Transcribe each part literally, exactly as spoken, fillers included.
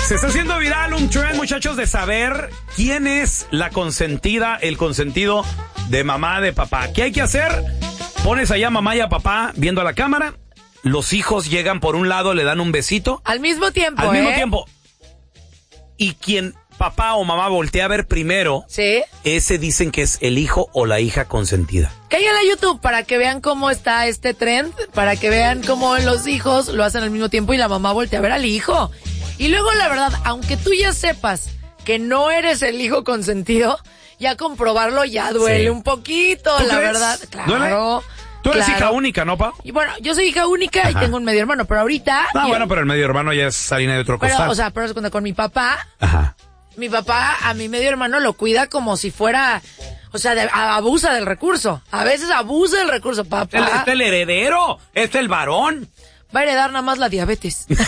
Se está haciendo viral un trend, muchachos, de saber quién es la consentida, el consentido de mamá, de papá. ¿Qué hay que hacer? Pones allá a mamá y a papá viendo a la cámara. Los hijos llegan por un lado, le dan un besito. Al mismo tiempo, Al mismo ¿eh? tiempo. Y quien papá o mamá voltea a ver primero, ¿sí? Ese dicen que es el hijo o la hija consentida. Cállale a YouTube para que vean cómo está este trend, para que vean cómo los hijos lo hacen al mismo tiempo y la mamá voltea a ver al hijo. Y luego, la verdad, aunque tú ya sepas que no eres el hijo consentido, ya comprobarlo ya duele sí. un poquito, la crees? verdad. Claro. ¿Duele? Tú eres claro. hija única, ¿no, pa? Y bueno, yo soy hija única Ajá. y tengo un medio hermano, pero ahorita... Ah, y, bueno, pero el medio hermano ya es harina de otro pero, costal. O sea, pero cuando con mi papá... Ajá. Mi papá a mi medio hermano lo cuida como si fuera... O sea, de, abusa del recurso. A veces abusa del recurso, papá. Este es el heredero, este es el varón. Va a heredar nada más la diabetes. no,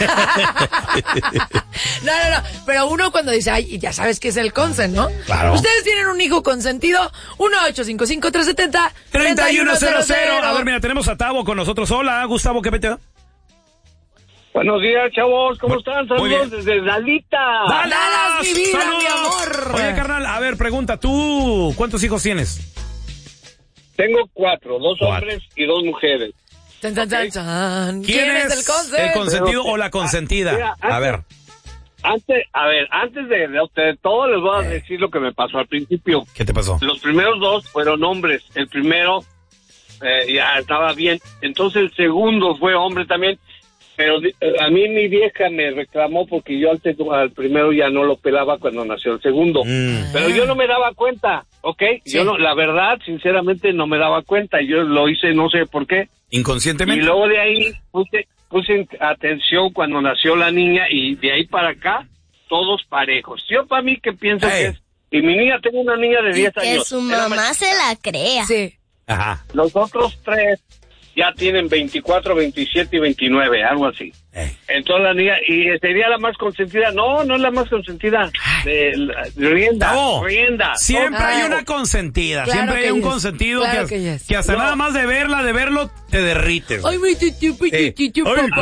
no, no. Pero uno cuando dice, ay, ya sabes que es el consen, ¿no? Claro. Ustedes tienen un hijo consentido. uno ocho cinco cinco, tres siete cero, tres uno cero cero. A ver, mira, tenemos a Tavo con nosotros. Hola, Gustavo, ¿qué mete? Buenos días, chavos, ¿cómo están? Saludos desde Dalita. ¡Dallas, Dallas, mi vida, saludos! mi amor! Oye, carnal, a ver, pregunta, ¿tú cuántos hijos tienes? Tengo cuatro, dos Cuatro. hombres y dos mujeres. Chan, chan, chan, chan. ¿Quién, ¿Quién es el consentido? ¿El consentido Pero, o la consentida? Mira, antes, a ver. Antes, a ver, antes de, de, de todo les voy a eh. decir lo que me pasó al principio. ¿Qué te pasó? Los primeros dos fueron hombres. El primero eh, ya estaba bien. Entonces el segundo fue hombre también. Pero a mí mi vieja me reclamó porque yo al, al primero ya no lo pelaba cuando nació el segundo. Mm. Pero yo no me daba cuenta, ¿ok? Sí. Yo no, la verdad, sinceramente, no me daba cuenta. Yo lo hice, no sé por qué. ¿Inconscientemente? Y luego de ahí puse, puse atención cuando nació la niña y de ahí para acá, todos parejos. Yo para mí que pienso hey. que es... Y mi niña, tengo una niña de diez años. Que su mamá se la crea. Sí. Ajá. Los otros tres... ya tienen veinticuatro, veintisiete y veintinueve, algo así. Eh. Entonces la niña, y sería la más consentida. No, no es la más consentida. De, de rienda, no. rienda. Siempre hay una consentida, claro siempre hay un es. consentido claro que, que, que hasta no. nada más de verla, de verlo, te derrites. Ay, mi titi, titi, papá,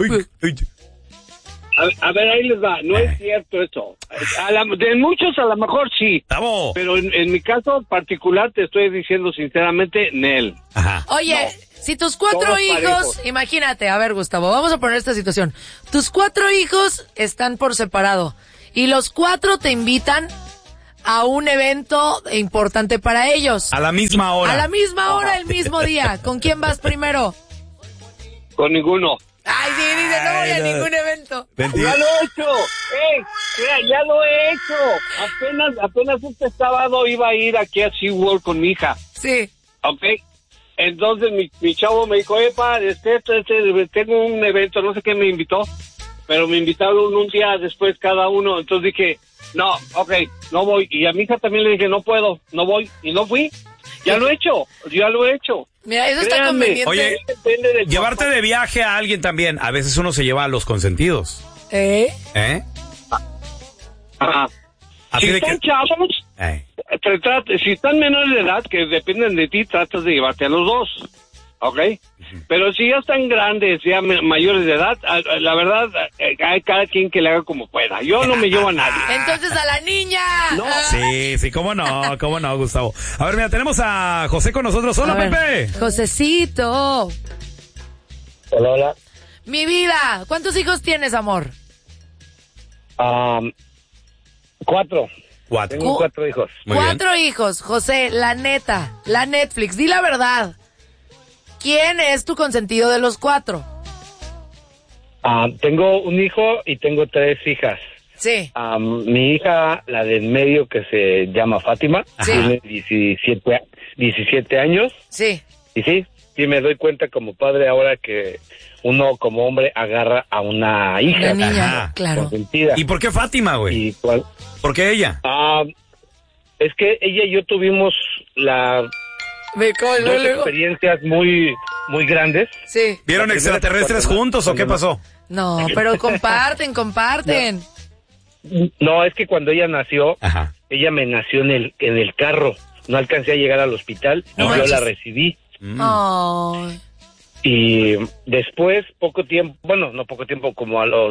A, a ver, ahí les va. No eh. es cierto eso. A la, de muchos a lo mejor sí. Tabo. Pero en, en mi caso particular te estoy diciendo sinceramente, Nel. Ajá. Oye, no. Si tus cuatro Todos hijos, parejos. Imagínate, a ver, Gustavo, vamos a poner esta situación. Tus cuatro hijos están por separado y los cuatro te invitan a un evento importante para ellos. A la misma hora. A la misma hora, el mismo día. ¿Con quién vas primero? Con ninguno. Ay, sí, dice, no voy a ningún evento. Mentira. Ya lo he hecho. Ey, mira, ya lo he hecho. Apenas, apenas este sábado iba a ir aquí a SeaWorld con mi hija. Sí. ¿Ok? Entonces mi, mi chavo me dijo, epa, este, este, este, tengo un evento, no sé qué me invitó, pero me invitaron un día después cada uno. Entonces dije, no, ok, no voy. Y a mi hija también le dije, no puedo, no voy. Y no fui. Ya lo he hecho, ya lo he hecho. Mira, eso está conveniente. Oye, llevarte de viaje a alguien también. A veces uno se lleva a los consentidos. ¿Eh? ¿Eh? Ajá. Así si de están que... chavos, eh. te trate, si están menores de edad, que dependen de ti, tratas de llevarte a los dos. ¿Ok? Uh-huh. Pero si ya están grandes, ya mayores de edad, la verdad, hay cada quien que le haga como pueda. Yo no me llevo a nadie. Entonces a la niña. No. Sí, sí, cómo no, cómo no, Gustavo. A ver, mira, tenemos a José con nosotros. Hola, Pepe. Josecito. Hola, hola. Mi vida, ¿cuántos hijos tienes, amor? Um, cuatro. Cuatro. Tengo cuatro hijos. Muy cuatro bien. hijos, José, la neta, la Netflix, di la verdad. ¿Quién es tu consentido de los cuatro? Um, tengo un hijo y tengo tres hijas. Sí. Um, mi hija, la del medio, que se llama Fátima, sí. tiene diecisiete, diecisiete años. Sí. Y sí, sí me doy cuenta como padre ahora que uno como hombre agarra a una hija. Una niña, Ajá. claro. Consentida. ¿Y por qué Fátima, güey? ¿Y cuál? ¿Por qué ella? Ah, es que ella y yo tuvimos la Me cojo, dos luego. experiencias muy muy grandes. Sí. ¿Vieron extraterrestres juntos o qué pasó? No, pero comparten, comparten. No, no, es que cuando ella nació, Ajá. ella me nació en el en el carro. No alcancé a llegar al hospital y No yo manches. la recibí. Mm. Ay. Y después, poco tiempo, bueno, no poco tiempo, como a los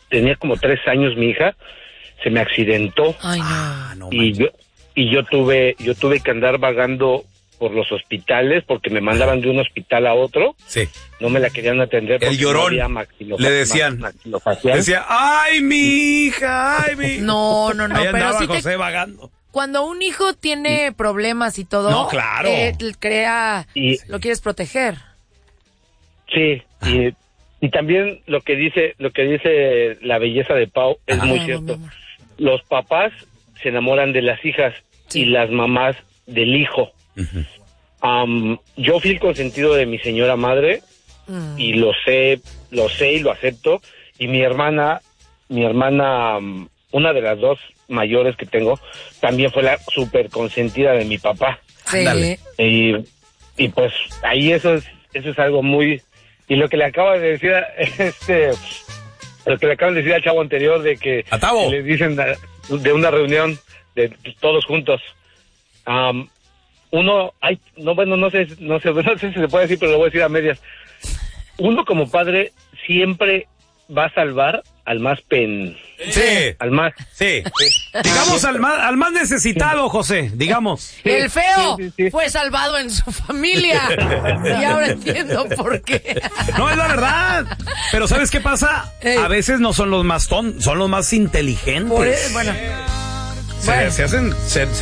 tenía como tres años mi hija, se me accidentó. Ay, no. Ah, no y yo y yo tuve yo tuve que andar vagando por los hospitales porque me mandaban de un hospital a otro. Sí. No me la querían atender. El llorón. No maxilo- Le decían. maxilofacial. Decía, ay, mi hija, ay, mi. No, no, no, Ahí pero andaba sí te- José vagando. Cuando un hijo tiene problemas y todo, No, claro. eh, crea, Y- lo quieres proteger. Sí, y, y también lo que dice lo que dice la belleza de Pau es Ajá. muy Ay, cierto. mi amor. Los papás se enamoran de las hijas Sí. y las mamás del hijo. Am, yo fui el consentido de mi señora madre Mm. y lo sé, lo sé y lo acepto. Y mi hermana, mi hermana, am, una de las dos mayores que tengo, también fue la super consentida de mi papá. Sí. Ándale. Y, y pues ahí eso es, eso es algo muy... Y lo que le acaba de decir, a- este, lo que le acaban de decir al chavo anterior de que A Tavo. le dicen a- de una reunión de todos juntos. Am, uno, ay, no, bueno, no sé, no sé, no sé si se puede decir, pero lo voy a decir a medias. Uno como padre siempre va a salvar al más pen, Sí. al más... Sí. Digamos al más, al más necesitado, José, digamos. El feo Sí, sí, sí. fue salvado en su familia. Y ahora entiendo por qué. No, es la verdad. Pero ¿sabes qué pasa? Ey. A veces no son los más ton, son los más inteligentes. Por e- bueno. Se, Bueno. se hacen, se,